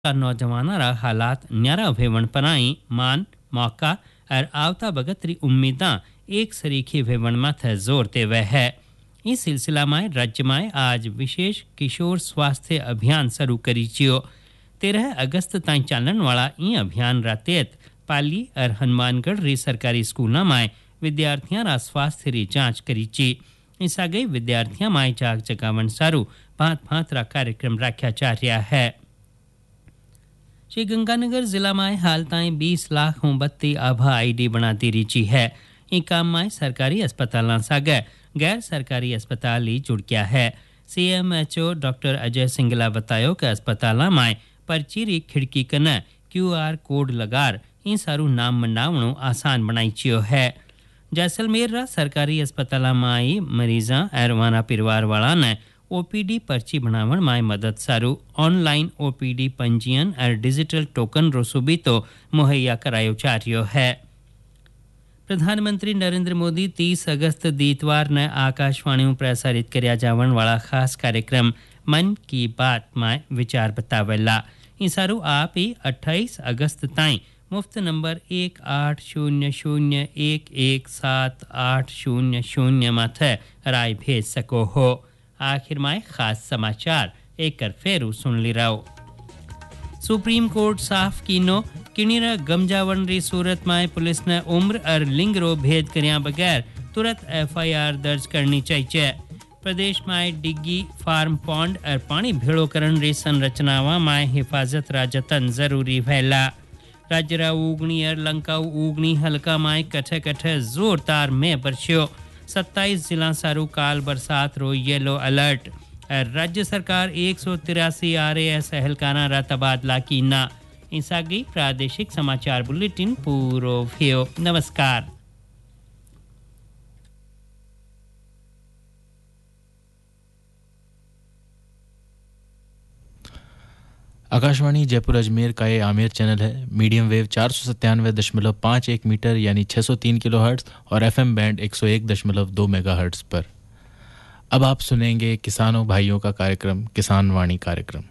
नौजवाना रा हालात न्यारा भेवण पनाई मान मौका और आवता बगतरी उम्मीदा एक सरीखे भेवण माथे जोर देवे है। इस सिलसिला में राज्य में आज विशेष किशोर स्वास्थ्य अभियान शुरू करी चियो। 13 अगस्त ताईं चालन वाला ई अभियान रा तहत पाली और हनुमानगढ़ री सरकारी स्कूलों में विद्यार्थियों रा स्वास्थ्य री जांच करी ची। इस आगे विद्यार्थियों में जाग जगावन सारू भांत भांत रा कार्यक्रम रखा जा रहा है। श्री गंगानगर जिला में हाल ताईं 20 लाख मोमबत्ती आभा आईडी बनाती रीची है। ई काम में सरकारी अस्पताल सागे गैर सरकारी अस्पताल ही जुड़ गया है। CMHO डॉक्टर अजय सिंगला बतायो कि अस्पताल में पर्ची री खिड़की कने QR कोड लगार इन सारू नाम मंडावणो आसान बनाई चियो है। जैसलमेर रा सरकारी अस्पताल में मरीजा और वाना परिवार वाला ने OPD पर्ची बनावन में मदद सारू ऑनलाइन OPD पंजीयन और डिजिटल टोकन रो सुविधा मुहैया करायो जा रही है। प्रधानमंत्री नरेंद्र मोदी 30 अगस्त दीतवार ने आकाशवाणी में प्रसारित करया जावन वाला खास कार्यक्रम मन की बात में विचार बतावेला। इसारू आप ही 28 अगस्त ताईं मुफ्त नंबर 1800117800 माथे राय भेज सको हो। आखिर में खास समाचार एक फेरू सुन ली रहो। सुप्रीम कोर्ट साफ कीनो किणीरा गमजावन री सूरत में पुलिस ने उम्र और लिंग रो भेद कर्या बगैर तुरंत FIR दर्ज करनी चाहिए। प्रदेश में डिग्गी फार्म पॉन्ड और पानी भेड़ोकरण री संरचनावा में हिफाजत रा जतन जरूरी भैला। राज्य उगनी और लंकाऊ उगनी हल्का में कठे कठे जोरदार में बरस्यो। 27 जिला सारू काल बरसात रो येलो अलर्ट। और राज्य सरकार 183 RAS एहलकाना रा तबादला की ना। इंसागी प्रादेशिक समाचार बुलेटिन पूरो भयो। नमस्कार। आकाशवाणी जयपुर अजमेर का ये आमेर चैनल है। मीडियम वेव 497.51 मीटर यानी 603 किलोहर्ट्ज़ और FM बैंड 101.2 मेगाहर्ट्ज़ पर। अब आप सुनेंगे किसानों भाइयों का कार्यक्रम किसान वाणी कार्यक्रम।